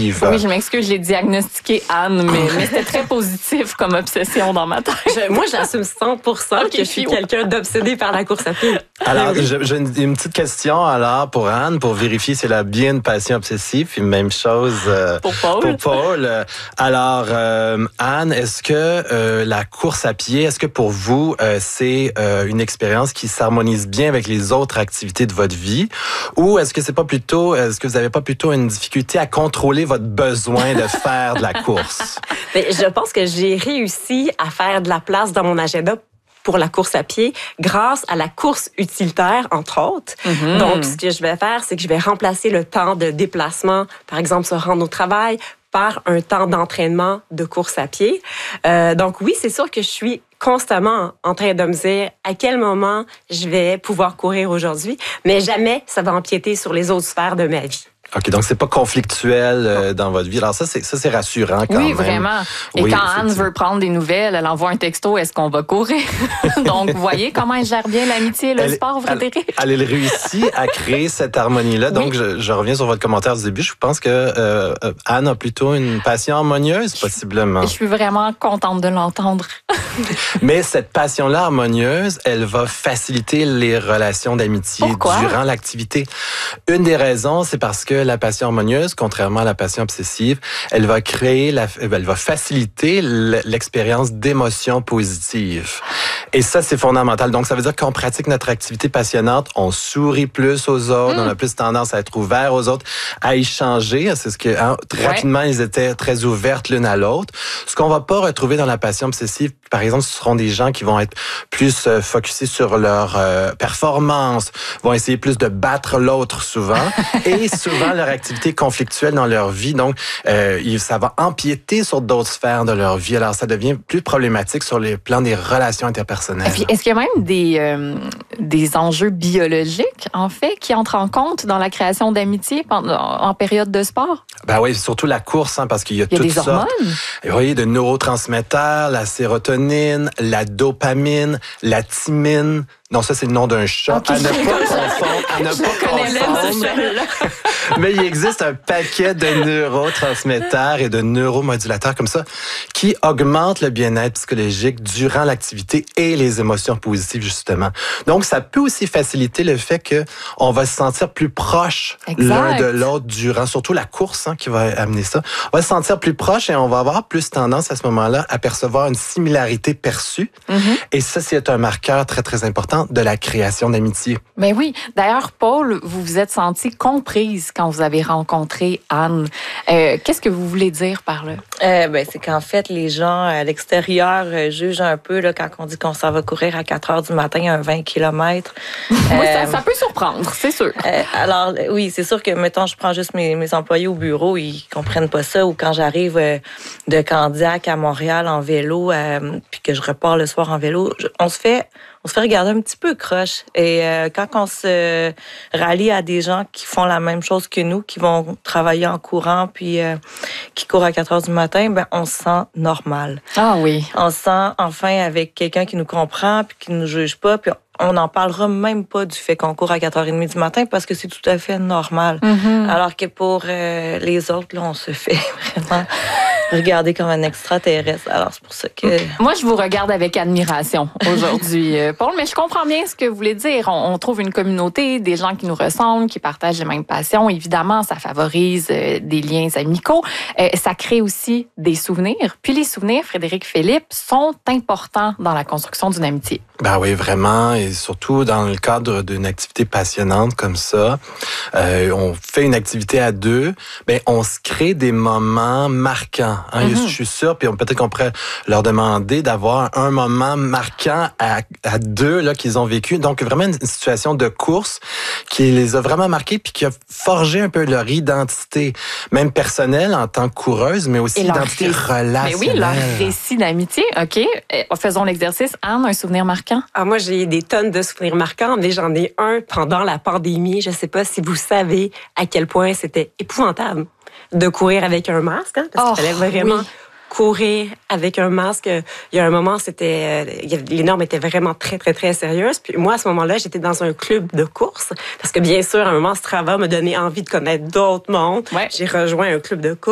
obsessive. Oui, je m'excuse, j'ai diagnostiqué Anne, mais c'était très positif comme obsession dans ma tête. Moi, j'assume 100% que je suis quelqu'un d'obsédé par la course à pied. Alors, j'ai une petite question alors pour Anne, pour vérifier si elle a bien une passion obsessive. Puis même chose pour Paul. Alors, Anne, est-ce que la course à pied, est-ce que pour vous, c'est une expérience qui s'harmonise bien avec les autres activités de votre vie? Ou est-ce que vous n'avez pas plutôt une difficulté à contrôler votre besoin de faire de la course? Mais je pense que j'ai réussi à faire de la place dans mon agenda pour la course à pied grâce à la course utilitaire, entre autres. Mm-hmm. Donc, ce que je vais faire, c'est que je vais remplacer le temps de déplacement, par exemple, se rendre au travail, par un temps d'entraînement de course à pied. Donc oui, c'est sûr que je suis constamment en train de me dire à quel moment je vais pouvoir courir aujourd'hui, mais jamais ça va empiéter sur les autres sphères de ma vie. OK, donc c'est pas conflictuel dans votre vie. Alors ça, c'est rassurant quand même. Oui, vraiment. Et oui, quand Anne veut prendre des nouvelles, elle envoie un texto, est-ce qu'on va courir? Donc, vous voyez comment elle gère bien l'amitié et le sport, Frédéric? Elle réussit à créer cette harmonie-là. Donc, oui. je reviens sur votre commentaire du début. Je pense que Anne a plutôt une passion harmonieuse, possiblement. Je suis vraiment contente de l'entendre. Mais cette passion-là harmonieuse, elle va faciliter les relations d'amitié durant l'activité. Une des raisons, c'est parce que la passion harmonieuse, contrairement à la passion obsessive, elle va faciliter l'expérience d'émotions positives. Et ça, c'est fondamental. Donc, ça veut dire qu'on pratique notre activité passionnante, on sourit plus aux autres, on a plus tendance à être ouvert aux autres, à échanger. C'est ce que rapidement, ils étaient très ouvertes l'une à l'autre. Ce qu'on va pas retrouver dans la passion obsessive, par exemple, ce seront des gens qui vont être plus focusés sur leur performance, vont essayer plus de battre l'autre souvent, et souvent leur activité conflictuelle dans leur vie. Donc, ça va empiéter sur d'autres sphères de leur vie. Alors, ça devient plus problématique sur le plan des relations interpersonnelles. Et puis, est-ce qu'il y a même des enjeux biologiques, en fait, qui entrent en compte dans la création d'amitié en période de sport? Ben oui, surtout la course, parce qu'il y a toutes sortes. Hormones? Oui, de neurotransmetteurs, la sérotonine, la dopamine, la thymine. Non, ça, c'est le nom d'un chat. Okay. À ne pas confondre. Mais il existe un paquet de neurotransmetteurs et de neuromodulateurs comme ça qui augmentent le bien-être psychologique durant l'activité et les émotions positives, justement. Donc, ça peut aussi faciliter le fait qu'on va se sentir plus proche l'un de l'autre durant, surtout la course qui va amener ça. On va se sentir plus proche et on va avoir plus tendance à ce moment-là à percevoir une similarité perçue. Mm-hmm. Et ça, c'est un marqueur très, très important de la création d'amitié. Mais oui. D'ailleurs, Paul, vous vous êtes senti comprise quand vous avez rencontré Anne. Qu'est-ce que vous voulez dire par là? C'est qu'en fait, les gens à l'extérieur jugent un peu là, quand on dit qu'on s'en va courir à 4 heures du matin à 20 km. Oui, ça peut surprendre, c'est sûr. Alors, oui, c'est sûr que, mettons, je prends juste mes employés au bureau, ils comprennent pas ça. Ou quand j'arrive de Candiac à Montréal en vélo, puis que je repars le soir en vélo, on se fait regarder un petit peu croche. Et quand on se rallie à des gens qui font la même chose que nous, qui vont travailler en courant, puis qui courent à 4 heures du matin, ben on se sent normal. Ah oui. On se sent enfin avec quelqu'un qui nous comprend, puis qui nous juge pas, puis on n'en parlera même pas du fait qu'on court à 4h30 du matin parce que c'est tout à fait normal. Mm-hmm. Alors que pour les autres, là, on se fait vraiment regarder comme un extraterrestre. Alors, c'est pour ça que... Moi, je vous regarde avec admiration aujourd'hui, Paul, mais je comprends bien ce que vous voulez dire. On trouve une communauté, des gens qui nous ressemblent, qui partagent les mêmes passions. Évidemment, ça favorise des liens amicaux. Ça crée aussi des souvenirs. Puis les souvenirs, Frédéric Philippe, sont importants dans la construction d'une amitié. Ben oui, vraiment. Et surtout dans le cadre d'une activité passionnante comme ça, on fait une activité à deux, ben on se crée des moments marquants. Mm-hmm. Je suis sûr, puis peut-être qu'on pourrait leur demander d'avoir un moment marquant à deux là qu'ils ont vécu. Donc vraiment une situation de course qui les a vraiment marqués puis qui a forgé un peu leur identité, même personnelle en tant que coureuse, mais aussi identité relationnelle. Mais oui, leur récit d'amitié. OK, faisons l'exercice. Anne, un souvenir marquant? Moi, j'ai des tonnes de souvenirs marquants, mais j'en ai un pendant la pandémie. Je ne sais pas si vous savez à quel point c'était épouvantable de courir avec un masque, parce qu'il fallait vraiment courir avec un masque. Il y a un moment, les normes étaient vraiment très, très, très sérieuses. Puis moi, à ce moment-là, j'étais dans un club de course, parce que bien sûr, à un moment, Strava m'a donné envie de connaître d'autres mondes. Ouais. J'ai rejoint un club de course.